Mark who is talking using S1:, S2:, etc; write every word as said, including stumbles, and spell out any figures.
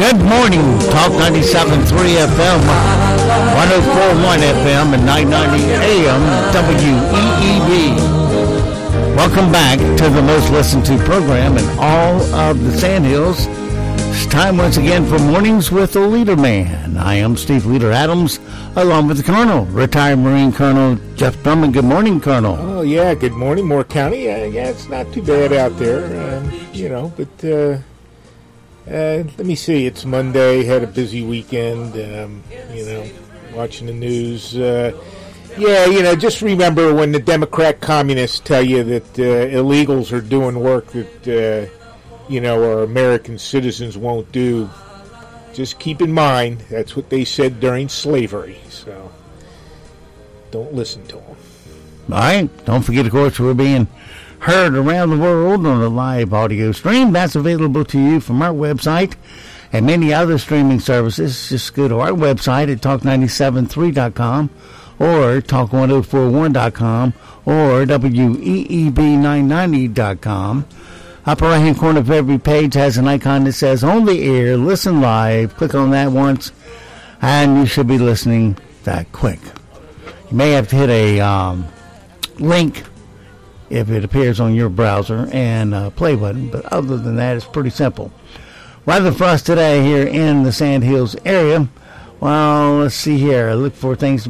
S1: Good morning, Talk ninety-seven point three F M, one oh four point one F M, and nine ninety A M, W E E B. Welcome back to the most listened to program in all of the Sandhills. It's time once again for Mornings with the Leader Man. I am Steve Leader Adams, along with the Colonel, retired Marine Colonel Jeff Drummond. Good morning, Colonel.
S2: Oh, yeah, good morning, Moore County. Uh, yeah, it's not too bad out there, um, you know, but... Uh, Uh, let me see. It's Monday. Had a busy weekend. Um, you know, watching the news. Uh, yeah, you know, just remember when the Democrat communists tell you that uh, illegals are doing work that uh, you know our American citizens won't do. Just keep in mind that's what they said during slavery. So don't listen to them.
S1: All right. Don't forget, of course, we're being heard around the world on a live audio stream. That's available to you from our website and many other streaming services. Just go to our website at talk ninety-seven point three dot com or talk ten forty-one dot com or W E E B nine ninety dot com. Upper right hand corner of every page has an icon that says on the air, listen live. Click on that once and you should be listening that quick. You may have to hit a um, link if it appears on your browser, and uh, play button. But other than that, it's pretty simple. Weather for us today here in the Sandhills area. Well, let's see here. I look for things to